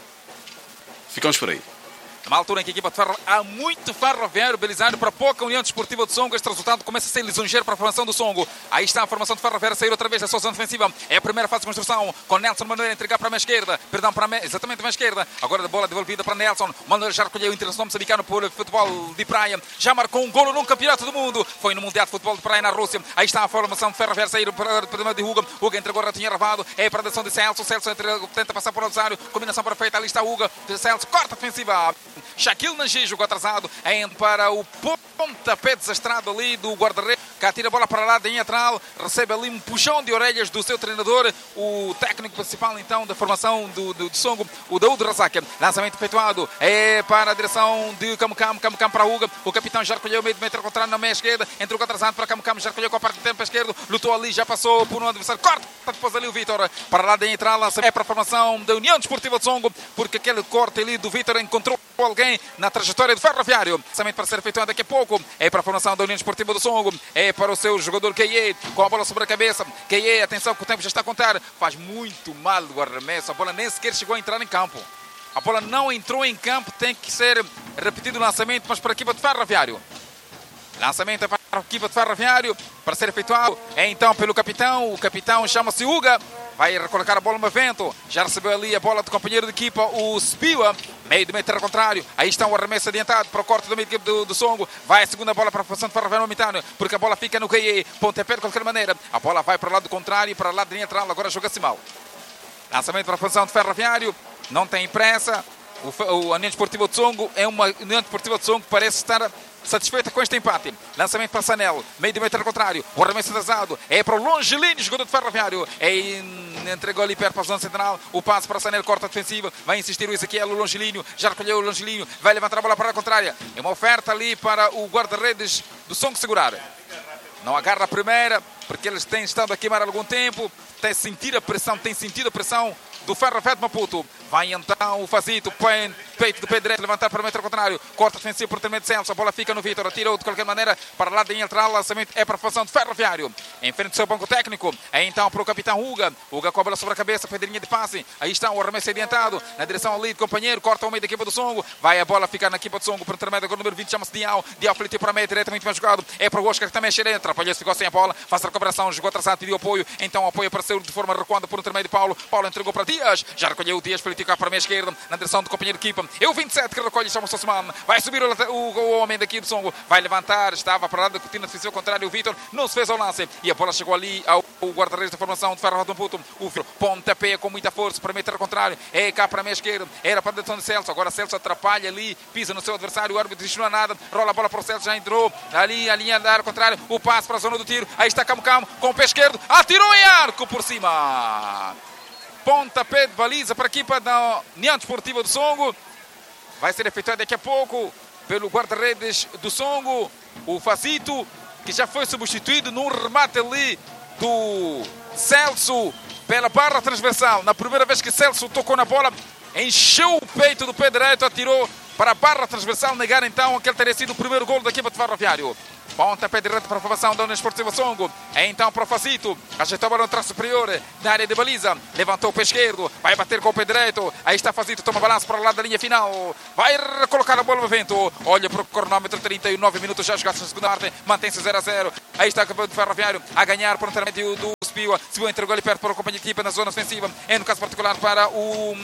Ficamos por aí. Numa altura em que a equipa de Ferro há muito Ferroviário, Belisário para pouca União Desportiva de Songo. Este resultado começa a ser lisonjeiro para a formação do Songo. Aí está a formação de Ferroviário, sair outra vez da sua zona defensiva. É a primeira fase de construção, com Nelson Manuel a entregar para a minha esquerda. Perdão, para a minha, exatamente para a esquerda. Agora a bola devolvida para Nelson. Manuel já recolheu o internacional moçambicano por futebol de praia. Já marcou um golo num campeonato do mundo. Foi no Mundial de Futebol de Praia na Rússia. Aí está a formação de Ferroviário, sair para o primeiro de Hugo. Hugo entregou o ratinho ravado. É a predação de Celso. Celso tenta passar por Rosário. Combinação perfeita. Ali está Hugo. Celso corta a defensiva. Shaquille Nangi jogou atrasado, é para o pontapé desastrado ali do guarda-redes, que atira a bola para lá, de atrás, recebe ali um puxão de orelhas do seu treinador, o técnico principal então da formação do, do, do Songo, o Daúd Razak. Lançamento efetuado, é para a direção de Camocam, Camocam para Hugo, o capitão já recolheu meio de metro contrário na meia esquerda, entrou atrasado para Camocam, já recolheu com a parte de tempo esquerdo, lutou ali, já passou por um adversário, corta depois ali o Vitor, para lá de entrar, é para a formação da União Desportiva de Songo, porque aquele corte ali do Vitor encontrou alguém na trajetória do Ferroviário. Lançamento para ser efetuado daqui a pouco. É para a formação da União Desportiva do Songo. É para o seu jogador Keye, com a bola sobre a cabeça. Keye, atenção que o tempo já está a contar. Faz muito mal o arremesso. A bola nem sequer chegou a entrar em campo. A bola não entrou em campo. Tem que ser repetido o lançamento, mas para a equipa de Ferroviário. Lançamento para a equipa de Ferroviário para ser efetuado. É então pelo capitão. O capitão chama-se Uga. Vai recolocar a bola no vento. Já recebeu ali a bola do companheiro de equipa, o Spiwa. Meio do meio contrário. Aí está o arremesso adiantado para o corte do meio de equipe do, do Songo. Vai a segunda bola para a formação de Ferroviário momentâneo, porque a bola fica no K E. Pontapé de qualquer maneira. A bola vai para o lado contrário, para o lado de entrar. Agora joga-se mal. Lançamento para a formação de Ferroviário. Não tem pressa. O, o União Desportiva de Songo é uma União Desportiva de Songo que parece estar satisfeita com este empate. Lançamento para Sanel, meio de meio contrário, o arremesso atrasado, é para o Longelino, jogador de Ferroviário, é, entregou ali perto para a zona central, o passe para Sanel, corta a defensiva, vai insistir o Ezequiel, o Longelino, já recolheu o Longelino, vai levantar a bola para a contrária, é uma oferta ali para o guarda-redes do Songo segurar. Não agarra a primeira, porque eles têm estado a queimar há algum tempo, tem sentido a pressão, tem sentido a pressão do Ferroviário de Maputo. Vai então o Fazito, põe peito do pé direito, levantar para o metro contrário, corta defensivo por intermédio de Celso, a bola fica no Vitor, atirou de qualquer maneira para lá de entrar, lançamento é para a formação de Ferroviário. Em frente do seu banco técnico, é então para o capitão Uga, Uga com a bola sobre a cabeça, pedrinha de passe, aí está o arremesso adiantado, na direção ali do companheiro, corta o meio da equipa do Songo, vai a bola ficar na equipa do Songo, por intermédio agora o número vinte, chama-se Dial, Dial flitiu para a meia, diretamente bem jogado, é para o Oscar que também cheira, atrapalhou-se, ficou sem a bola, faz a recuperação, jogou atrasado, pediu apoio, então o apoio apareceu de forma recuada por intermédio de Paulo, Paulo entregou para Dias, já recolheu o Dias, flitiu cá para a meia esquerda, na direção do companheiro de equipa, é o vinte e sete que recolhe, chama-se Osman, vai subir o, o, o homem daqui do Songo, vai levantar, estava para lá da cortina defensiva contrária, o Vitor não se fez ao lance, e a bola chegou ali ao guarda-redes da formação de Ferroviário de Maputo, o pontapé com muita força para meter ao contrário, é cá para a meia esquerda, era para a direção de Celso, agora Celso atrapalha ali, pisa no seu adversário, o árbitro diz não há nada, rola a bola para o Celso, já entrou, ali a linha da área contrária, o passe para a zona do tiro, aí está Camo Camo, com o pé esquerdo, atirou em arco por cima. Pontapé de baliza para a equipa da União Desportiva do Songo. Vai ser efetuado daqui a pouco pelo guarda-redes do Songo, o Fazito, que já foi substituído num remate ali do Celso pela barra transversal. Na primeira vez que Celso tocou na bola, encheu o peito do pé direito, atirou para a barra transversal, negar então aquele teria sido o primeiro gol da equipa de Ferroviário. Ponta pé direito para a aprovação da União Esportiva Songo. É então para o Facito. Ajeitou a bola no traço superior na área de baliza. Levantou o pé esquerdo. Vai bater com o pé direito. Aí está Facito. Toma balanço para o lado da linha final. Vai colocar a bola no vento. Olha para o cronômetro. trinta e nove minutos já jogados na segunda parte. Mantém-se zero a zero. Aí está o campeão de Ferroviário a ganhar por intermédio do Spiua. Spiua entregou ali perto para o companheiro de equipa na zona ofensiva. É no caso particular para o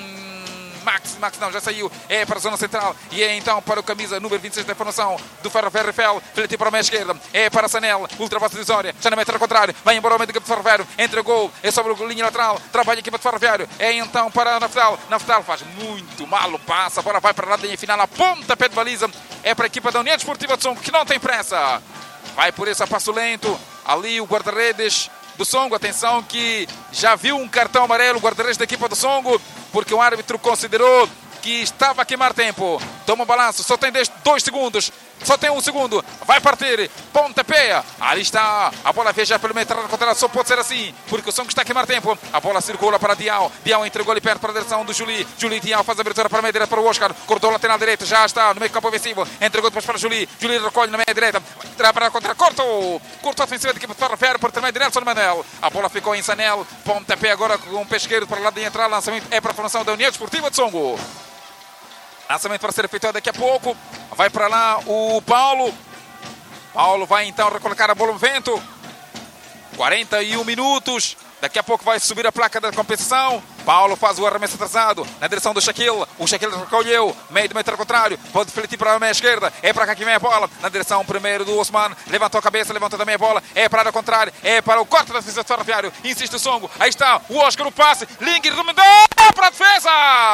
Max, Max não, já saiu, é para a zona central e é então para o camisa número vinte e seis da formação do Ferroviário Fel, filete para a meia esquerda, é para Sanel, ultrapassa divisória, já na meta ao contrário, vai embora o meio do campo de Ferroviário, entregou, é sobre a linha lateral, trabalha a equipa de Ferroviário, é então para Naftal, Naftal faz muito mal o passe, a bola vai para a linha final, a ponta pé de baliza, é para a equipa da União Desportiva de Songo, que não tem pressa, vai por esse a passo lento, ali o guarda-redes do Songo, atenção que já viu um cartão amarelo, o guarda-redes da equipa do Songo, porque o árbitro considerou que estava a queimar tempo. Toma um balanço, só tem dois segundos, só tem um segundo, vai partir, pontapé, ali está, a bola veja pelo meio terreno contra, só pode ser assim, porque o Songo está a queimar tempo, a bola circula para Dial, Dial entregou ali perto para a direção do Juli, Juli Dial faz a abertura para a meia direita para o Oscar, cortou o lateral direito, já está no meio campo ofensivo, entregou depois para o Juli, Juli recolhe na meia direita, vai para a contra, cortou, cortou a ofensiva da equipa de Ferroviário por intermédio de Nelson Manuel, a bola ficou em Sanel, pontapé agora com um pé esquerdo para o lado de entrar, lançamento é para a formação da União Desportiva de Songo. Lançamento para ser efetuado daqui a pouco. Vai para lá o Paulo. Paulo vai então recolocar a bola no vento. quarenta e um minutos. Daqui a pouco vai subir a placa da compensação. Paulo faz o arremesso atrasado na direção do Shaquille. O Shaquille recolheu. Meio do metro contrário. Pode fletir para a meia esquerda. É para cá que vem a bola. Na direção primeiro do Osman. Levantou a cabeça. Levantou também a bola. É para a área contrária. É para o corte da defesa do Ferroviário. Insiste o Songo. Aí está o Oscar. O passe. Ling remendou para a defesa.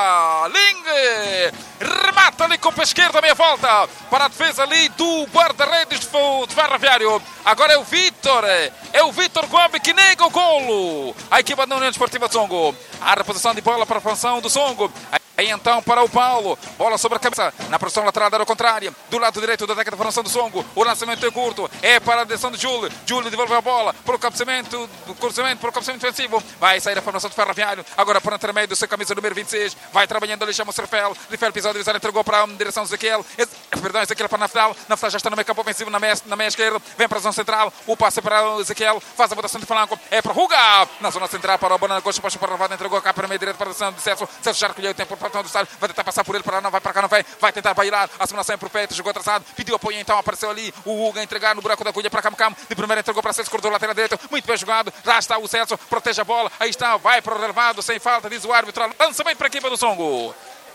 Ling remata ali com o pé esquerdo. A meia volta para a defesa ali do guarda-redes de Ferroviário. Agora é o Vitor. É o Vitor Gomes que nega o golo. A equipa da União Desportiva de Songo. A reposição de bola para a função do Songo. Aí então para o Paulo. Bola sobre a cabeça. Na posição lateral da área contrária. Do lado direito da ataque da formação do Songo. O lançamento é curto. É para a direção de Júlio. Júlio devolve a bola para o cabeceamento. Cruzamento para o cabeceamento ofensivo. Vai sair a formação do Ferroviário. Agora para o intermédio do seu camisa número vinte e seis. Vai trabalhando ali. Chama o Serfel. Rifel pisou a divisória. Entregou para a direção do Ezequiel. Perdão, Ezequiel para Naftal. Naftal já está no meio campo ofensivo na meia, na meia esquerda. Vem para a zona central. O passe para o Ezequiel. Faz a botação de flanco. É para o Ruga. Na zona central para o Bonana. Coxa para o Ravado. Entregou cá para a meia direita para a direção de Celso. Celso já recolheu o tempo para o do estádio. Vai tentar passar por ele para lá, não vai para cá, não vai, vai tentar bailar, a simulação é por peito, jogou atrasado, pediu apoio, então apareceu ali o Hugo a entregar no buraco da agulha para Cam Cam, de primeira entregou para Celso, cortou o lateral direito, muito bem jogado, lá está o Celso, protege a bola, aí está, vai para o relevado, sem falta, diz o árbitro, lançamento para a equipa do Songo.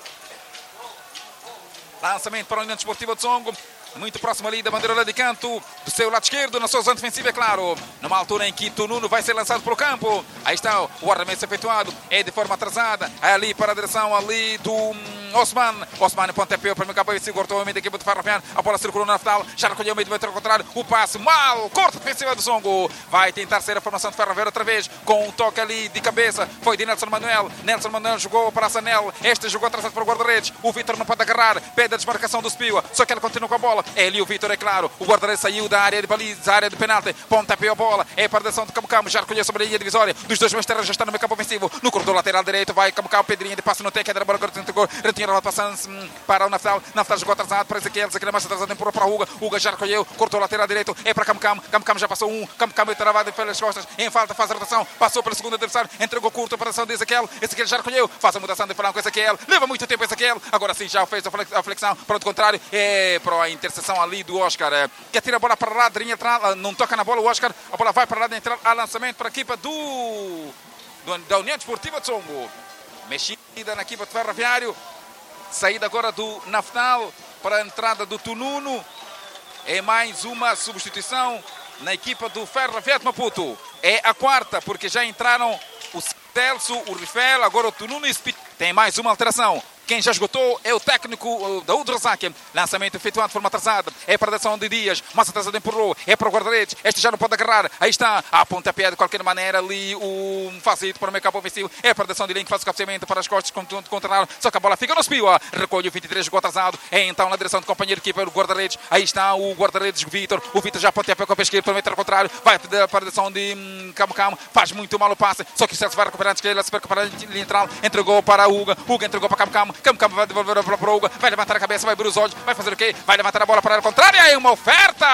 Lançamento para a União Desportiva do Songo. Muito próximo ali da bandeira de canto, do seu lado esquerdo, na sua zona defensiva, é claro. Numa altura em que Tununo vai ser lançado para o campo. Aí está o arremesso efetuado, é de forma atrasada. É ali para a direção ali do Osman. Osman pontapé, o primeiro campo, se cortou o meio da equipa de Ferroviário. A bola circulou na final, já recolheu o meio do metro ao contrário. O passe mal, corta defensiva do Songo. Vai tentar ser a formação de Ferroviário outra vez, com um toque ali de cabeça. Foi de Nelson Manuel. Nelson Manuel jogou para a Sanel. Este jogou atrasado para o guarda-redes. O Vitor não pode agarrar, pede a desmarcação do Spiua. Só que ele continua com a bola. É ali o Vitor, é claro. O guarda-redes saiu da área de baliza, da área de penalti. Pontapé a bola. É para a direção de Cam Cam. Já recolheu sobre a linha divisória. Dos dois meios terras já está no meio campo ofensivo. No corredor lateral direito vai Cam Cam. Pedrinha de passe no teco. É da bola agora tentou. Retinha passando para o Naftal. Naftal jogou atrasado para Ezequiel. Ezequiel mais atrasado. Empurrou para o Hugo. Hugo já recolheu. Cortou o lateral direito. É para Cam Cam. Cam Cam já passou um. Cam Cam é travado pelas costas. Em falta faz a rotação. Passou pela segunda adversário. Entregou curto para a direção de Ezequiel. Ezequiel já recolheu. Faz a mudação de flanco. Ezequiel. Leva muito tempo Ezequiel. Agora sim já fez a flexão. Para o contrário. É para a interseção ali do Oscar. Que atira a bola para lá. Não toca na bola o Oscar. A bola vai para lá de entrar. A lançamento para a equipa do, do da União Desportiva de Songo. Mexida na equipa de Ferroviário. Saída agora do Naftal para a entrada do Tununo. É mais uma substituição na equipa do Ferroviário de Maputo. É a quarta, porque já entraram o Celso, o Rifel, agora o Tununo e o Spit. Tem mais uma alteração. Quem já esgotou é o técnico da Udrozaki. Lançamento efetuado de forma atrasada. É para a direção de Dias. Mais atrasado empurrou. É para o guarda-redes. Este já não pode agarrar. Aí está. A pontapé de qualquer maneira ali o Fazito para o meio campo ofensivo. É para a direção de Link. Faz o cabeceamento para as costas de contornar. Só que a bola fica no espio. Recolhe o vinte e três, jogou atrasado. É então na direção do companheiro de equipa, o guarda-redes. Aí está o guarda-redes Vitor. O Vitor já pontapé com a esquerda para o meio contrário. Vai para a direção de hum, Camo Camo. Faz muito mal o passe. Só que o Celso vai recuperar a esquerda. Se vai recuperar a linha central. Entregou para o Uga. Uga entregou para Camo Camo. Camo Camo vai devolver a bola para o Uga. Vai levantar a cabeça, vai abrir os olhos. Vai fazer o quê? Vai levantar a bola para a área contrária. E uma oferta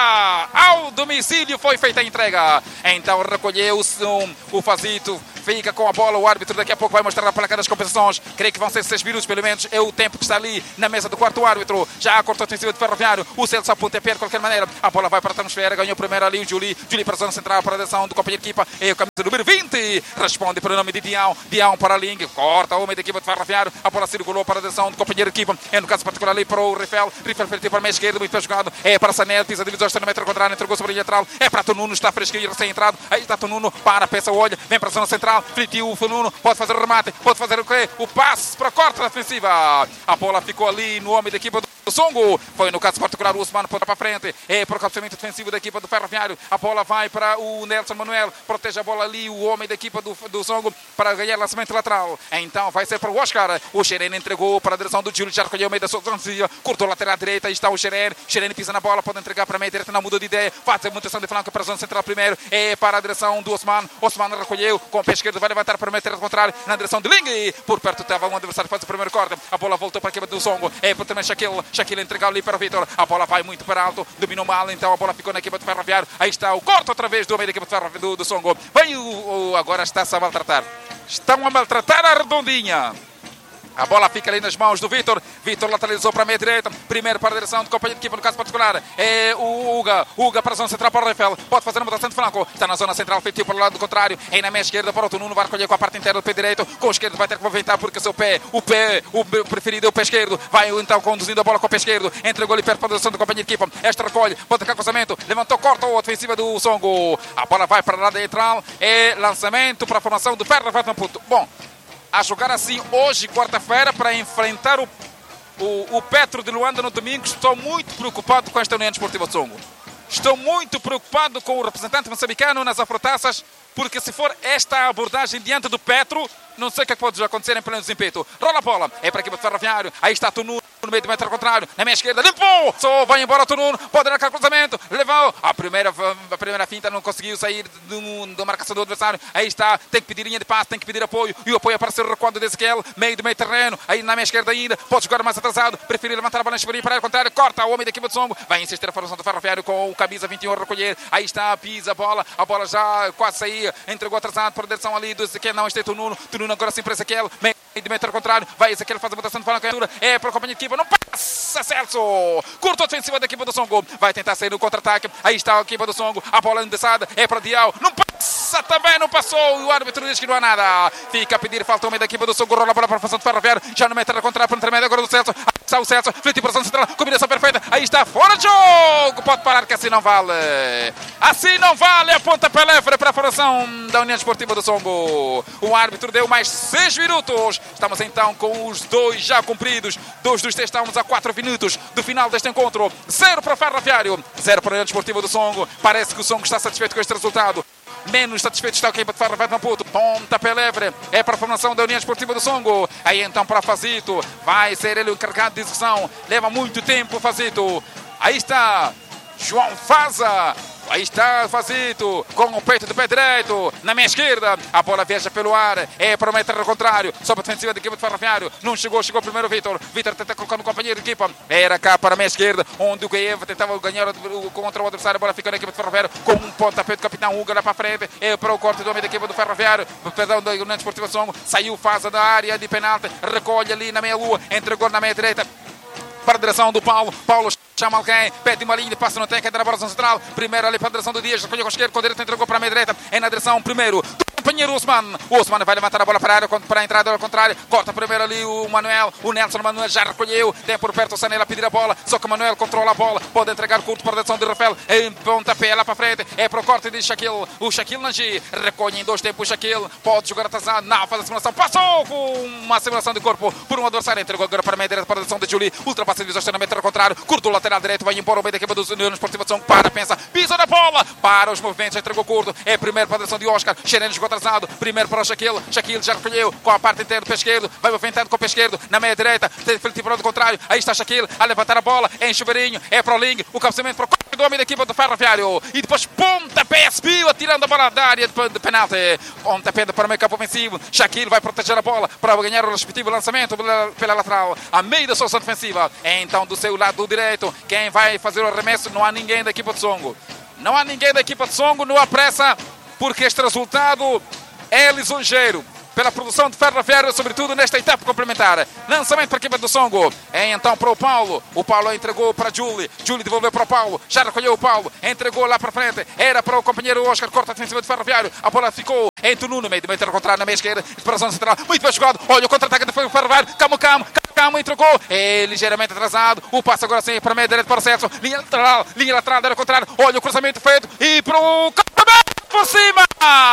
ao domicílio foi feita a entrega. Então recolheu-se um, o Fazito. Fica com a bola. O árbitro daqui a pouco vai mostrar a placa das compensações. Creio que vão ser seis minutos, pelo menos. É o tempo que está ali na mesa do quarto árbitro. Já a corta ofensiva de Ferroviário. O Celso aponta a pé de qualquer maneira. A bola vai para a transfera. Ganhou primeiro ali o Juli. Juli para a zona central, para a direção do companheiro de equipa. É o camisa número vinte. Responde para o nome de Dião. Dião para a Ling. Corta o homem da equipa de Ferroviário. A bola circulou para a direção do companheiro de equipa. É no caso particular ali para o Rifel. Rifel para a meia esquerda. Muito bem jogado. É para Sanel. Pisa divisor. Está no metro contrário. Entregou sobre a linha lateral. É para Tonuno. Está fresquinho. Recém-entrado. Aí está Tonuno. Para a peça. Olha. Vem para a zona central. Flitiu o Tonuno. Pode fazer o remate. Pode fazer o quê? O passe para a corta defensiva. A bola ficou ali no homem da equipa do Songo. Foi no caso particular o Osmano para frente. É para o cabeceamento defensivo da equipa do Ferroviário. A bola vai para o Nelson Manuel. Protege a bola ali o homem da equipa do, do Songo para ganhar lançamento lateral. Então vai ser para o Oscar. O Xerene entregou para a direção do Júlio. Já recolheu o meio da sua zona. Cortou a lateral direita. Aí está o Xerene. Xerene pisa na bola. Pode entregar para a meia direita. Não muda de ideia. Faz a mutação de flanco para a zona central primeiro. É para a direção do Osmano. Osmano recolheu com o pé esquerdo. Vai levantar para a meia direita contrário. Na direção de Ling. Por perto estava um adversário que faz o primeiro corte. A bola voltou para a equipa do Songo. É para também Shaquille. Shaquille entregou ali para o Vitor. A bola vai muito para alto. Dominou mal. Então a bola ficou na equipa do Ferroviário. Aí está o corte outra vez do meio da equipa do, Ferroviário, do, do Songo. Vem o, o, agora está-se a maltratar. Estão a maltratar a redondinha. A bola fica ali nas mãos do Vitor. Vitor lateralizou para a meia direita. Primeiro para a direção do companheiro de equipa, no caso particular. É o Uga. Uga para a zona central para o Rafael. Pode fazer uma mudança de flanco. Está na zona central, feito para o lado do contrário. Aí na meia esquerda para o Tonuno. Vai recolher com a parte inteira do pé direito. Com o esquerdo vai ter que aproveitar porque o seu pé, o pé, o preferido é o pé esquerdo. Vai então conduzindo a bola com o pé esquerdo. Entregou ali perto para a direção do companheiro de equipa. Esta recolhe. Pode ter cruzamento. Levantou, corta a ofensiva do Songo. A bola vai para a lado central. É lançamento para a formação do Ferroviário. Bom. A jogar assim hoje, quarta-feira, para enfrentar o, o, o Petro de Luanda no domingo, estou muito preocupado com esta União Desportiva de Songo. Estou muito preocupado com o representante moçambicano nas afrotaças, porque se for esta abordagem diante do Petro, não sei o que pode acontecer em pleno desempenho. Rola a bola, é para a equipa do Ferroviário. Aí está Tonuno no meio do metro contrário, na minha esquerda, limpou! Só vai embora Tonuno, pode dar aquele cruzamento, levou. A primeira, a primeira finta não conseguiu sair da marcação do adversário. Aí está, tem que pedir linha de passe, tem que pedir apoio. E o apoio apareceu recuando de Ezequiel, meio do meio terreno. Aí na minha esquerda ainda, pode jogar mais atrasado. Prefere levantar a bola em Chivarinho para o contrário, corta o homem da equipa de Songo. Vai insistir a formação do Ferroviário com o camisa vinte e um a recolher. Aí está, pisa a bola, a bola já quase saía, entregou atrasado para a direção ali do Ezequiel. Não, este é Tonuno, Tonuno agora sim para Ezequiel, meio de metro contrário. Vai Ezequiel, faz a votação de flanco, é para o companheiro de equipa, não passa, Celso! Curta a defensiva da equipa do Songo, vai tentar sair no contra-ataque. Aí está a equipa do Songo, a bola endeçada, é para Dial, não passa, também não passou. O árbitro diz que não há nada. Fica a pedir falta o meio da equipa do Songo, rola a bola para a formação do Ferroviário, já no metro contrário, para o intermédio agora do Celso. Aí está o Celso, frente para a central, combinação perfeita. Aí está, fora de jogo, pode parar que assim não vale. Assim não vale, a pontapé livre para a formação da União Desportiva do Songo. O árbitro deu mais seis minutos. Estamos então com os dois já cumpridos. Dois dos três, estamos a quatro minutos do final deste encontro. Zero para o Ferroviário, zero para a União Desportiva do Songo. Parece que o Songo está satisfeito com este resultado. Menos satisfeito está o equipa de Ferroviário Maputo. Pontapé livre é para a formação da União Desportiva do Songo. Aí então para Fazito. Vai ser ele o encarregado de execução. Leva muito tempo o Fazito. Aí está João Faza. Aí está Fazito com o peito do pé direito. Na minha esquerda, a bola viaja pelo ar. É para o metro contrário. Sob a defensiva da equipa de Ferroviário. Não chegou, chegou primeiro o Vitor. Vitor tenta colocar no companheiro de equipa. Era cá para a minha esquerda, onde o Gueva tentava ganhar contra o adversário. A bola fica na equipa de Ferroviário com um pontapé do capitão Hugo lá para frente. É para o corte do homem da equipa do Ferroviário. Perdão, da União Desportiva Songo. Saiu Faza da área de penalti. Recolhe ali na meia-lua. Entregou na meia direita para a direção do Paulo. Paulo chama alguém, pede uma linha de passe, não tem, quer dar a bola central. Primeiro ali para a direção do Dias, recolheu com a esquerda, com a direita, entregou para a meia direita. É na direção primeiro do companheiro Usman. O Usman vai levantar a bola para a área, para a entrada ao contrário. Corta primeiro ali o Manuel. O Nelson Manuel já recolheu. Tem por perto o Sanela a pedir a bola. Só que o Manuel controla a bola. Pode entregar curto para a direção de Rafael. Em pontapé lá para frente. É para o corte de Shaquille. O Shaquille Nanji recolhe em dois tempos. O Shaquille pode jogar atrasado. Não, faz a simulação. Passou com uma simulação de corpo por um adversário. Entregou agora para a meia direita para a direção de Julie. Ultrapassa de estacionamento ao contrário. Curto o lateral direito. Vai embora o meio da equipa dos Uniões Esportiva de Songo. Para, pensa. Pisa na bola. Para os movimentos. Entregou curto. É primeiro para a direção de Oscar. Xereno jogou atrasado. Primeiro para o Shaquille. Shaquille já recolheu com a parte inteira do pé esquerdo. Vai movimentando com o pé esquerdo. Na meia direita. Tem frente para o contrário. Aí está Shaquille a levantar a bola. É em chuveirinho. É para o Ling. O cabeceamento para o corte do homem da equipa do Ferroviário. E depois pontapé. Subiu atirando a bola da área de, de penalti. Pontapé para o meio campo ofensivo. Shaquille vai proteger a bola para ganhar o respectivo lançamento pela, pela lateral. A meio da solução defensiva. Então do seu lado direito. Quem vai fazer o arremesso? Não há ninguém da equipa de Songo. Não há ninguém da equipa de Songo. Não há pressa. Porque este resultado é lisonjeiro pela produção de Ferroviário, sobretudo nesta etapa complementar. Lançamento para a equipa do Songo. É então para o Paulo. O Paulo entregou para Julie. Julie devolveu para o Paulo. Já recolheu o Paulo. Entregou lá para frente. Era para o companheiro Oscar. Corta a defensiva de Ferroviário. A bola ficou em Tunu no meio. De meio ao contrário, na meia esquerda. Para a zona central. Muito bem jogado. Olha o contra-ataque do Ferroviário. Camo, camo. Camo entregou. É ligeiramente atrasado. O passe agora sim para a meia direita para o Celso. Linha lateral. Linha lateral. Era o contrário. Olha o cruzamento feito. E para o por cima.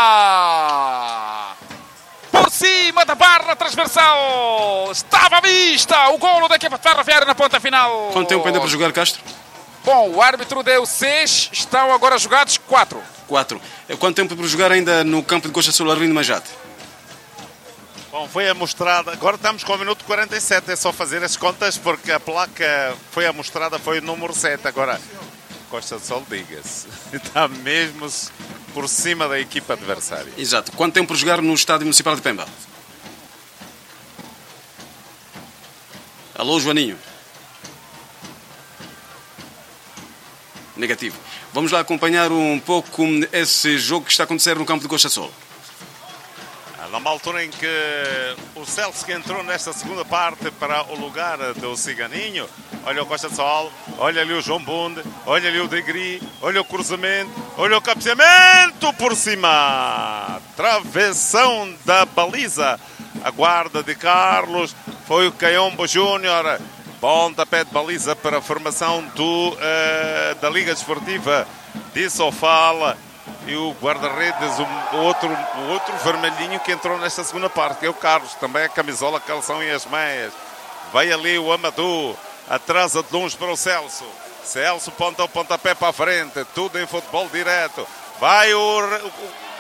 Por cima da barra transversal. Estava à vista o golo da equipa de Ferroviário na ponta final. Quanto tempo ainda para jogar, Castro? Bom, o árbitro deu seis. Estão agora jogados quatro. Quatro. Quanto tempo para jogar ainda no campo de Costa Sul Arlindo Majate? Bom, foi amostrada. Agora estamos com o minuto quarenta e sete. É só fazer as contas porque a placa foi amostrada, foi o número sete. Agora, Costa do Sol, diga-se. Está mesmo por cima da equipa adversária. Exato. Quanto tempo para jogar no Estádio Municipal de Pemba? Alô, Joaninho. Negativo. Vamos lá acompanhar um pouco esse jogo que está a acontecer no campo de Costa Sol. Numa altura em que o Celso que entrou nesta segunda parte para o lugar do Ciganinho. Olha o Costa Sol, olha ali o João Bunde, olha ali o Degri, olha o cruzamento, olha o cabeceamento por cima. Travessão da baliza. A guarda de Carlos, foi o Caiombo Júnior. Pontapé de baliza para a formação do, uh, da Liga Desportiva de Sofala. E o guarda-redes, o outro, o outro vermelhinho que entrou nesta segunda parte, que é o Carlos, também a camisola, calção e as meias. Vai ali o Amadou, atrasa de longe para o Celso. Celso ponta o pontapé para a frente, tudo em futebol direto. Vai o... o...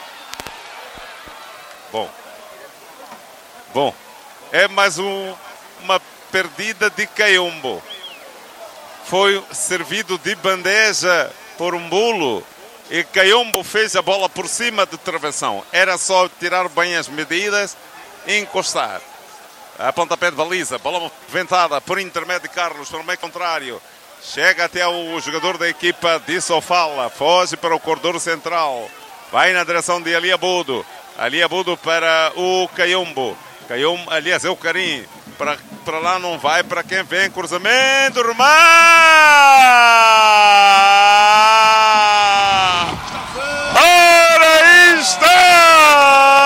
Bom. Bom. É mais um, uma perdida de Caiombo. Foi servido de bandeja por um bulo. E Caiombo fez a bola por cima de travessão. Era só tirar bem as medidas e encostar. A pontapé de baliza. Bola movimentada por intermédio de Carlos para o meio contrário. Chega até o jogador da equipa de Sofala. Foge para o corredor central. Vai na direção de Aliabudo. Aliabudo para o Caiombo. Caiombo, aliás, é o Carim. Para, para lá não vai. Para quem vem. Cruzamento. Remate.